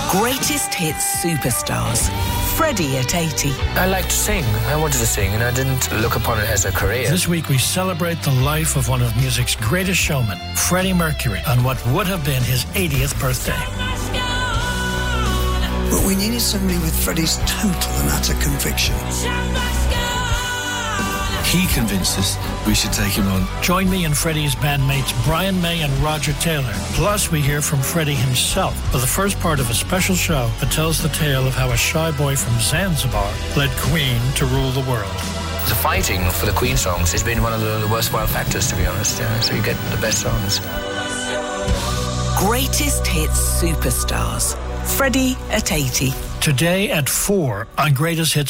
Greatest Hits Superstars. Freddie at 80. I like to sing. I wanted to sing, and I didn't look upon it as a career. This week we celebrate the life of one of music's greatest showmen, Freddie Mercury, on what would have been his 80th birthday. But we needed somebody with Freddie's total and utter conviction. He convinced us we should take him on. Join me and Freddie's bandmates Brian May and Roger Taylor. Plus, we hear from Freddie himself for the first part of a special show that tells the tale of how a shy boy from Zanzibar led Queen to rule the world. The fighting for the Queen songs has been one of the worthwhile factors, to be honest. So you get the best songs. Greatest Hits Superstars. Freddie at 80. Today at 4 on Greatest Hits.